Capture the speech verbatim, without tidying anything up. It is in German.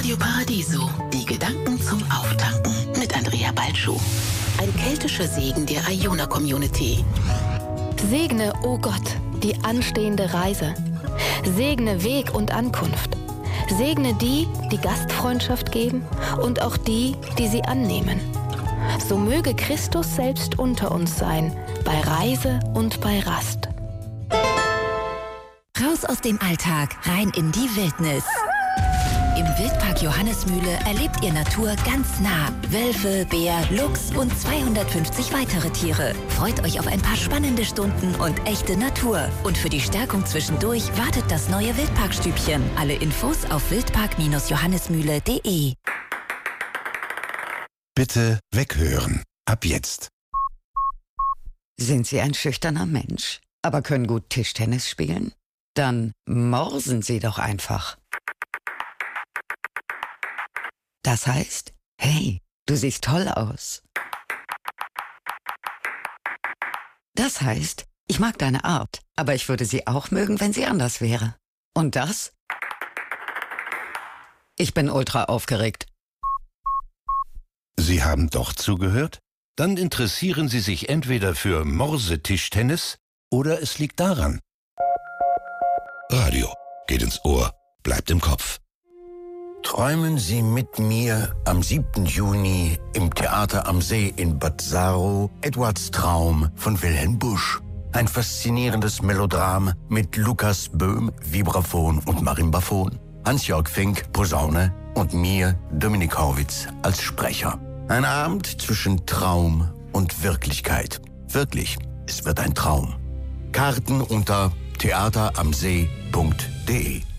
Radio Paradiso. Die Gedanken zum Auftanken mit Andrea Balschuh. Ein keltischer Segen der Iona-Community. Segne, o oh Gott, die anstehende Reise. Segne Weg und Ankunft. Segne die, die Gastfreundschaft geben und auch die, die sie annehmen. So möge Christus selbst unter uns sein, bei Reise und bei Rast. Raus aus dem Alltag, rein in die Wildnis. Im Wildpark Johannesmühle erlebt ihr Natur ganz nah. Wölfe, Bär, Luchs und zweihundertfünfzig weitere Tiere. Freut euch auf ein paar spannende Stunden und echte Natur. Und für die Stärkung zwischendurch wartet das neue Wildparkstübchen. Alle Infos auf wildpark johannesmühle punkt de. Bitte weghören. Ab jetzt. Sind Sie ein schüchterner Mensch, aber können gut Tischtennis spielen? Dann morsen Sie doch einfach. Das heißt, hey, du siehst toll aus. Das heißt, ich mag deine Art, aber ich würde sie auch mögen, wenn sie anders wäre. Und das? Ich bin ultra aufgeregt. Sie haben doch zugehört? Dann interessieren Sie sich entweder für Morsetischtennis oder es liegt daran. Radio geht ins Ohr, bleibt im Kopf. Träumen Sie mit mir am siebten Juni im Theater am See in Bad Saro Edwards Traum von Wilhelm Busch. Ein faszinierendes Melodram mit Lukas Böhm, Vibraphon und Marimbaphon, Hans-Jörg Fink, Posaune und mir, Dominik Horwitz, als Sprecher. Ein Abend zwischen Traum und Wirklichkeit. Wirklich, es wird ein Traum. Karten unter theater am see punkt de.